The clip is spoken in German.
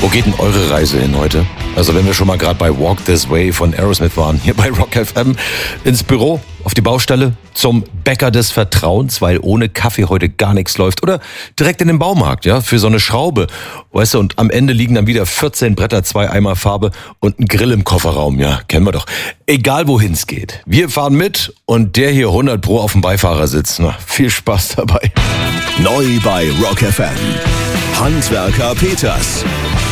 Wo geht denn eure Reise hin heute? Also wenn wir schon mal gerade bei Walk This Way von Aerosmith waren, hier bei Rock FM, ins Büro, auf die Baustelle, zum Bäcker des Vertrauens, weil ohne Kaffee heute gar nichts läuft. Oder direkt in den Baumarkt, ja, für so eine Schraube. Weißt du, und am Ende liegen dann wieder 14 Bretter, 2 Eimer Farbe und ein Grill im Kofferraum. Ja, kennen wir doch. Egal wohin es geht. Wir fahren mit und der hier 100 Pro auf dem Beifahrersitz. Na, viel Spaß dabei. Neu bei Rock FM. Handwerker Peters.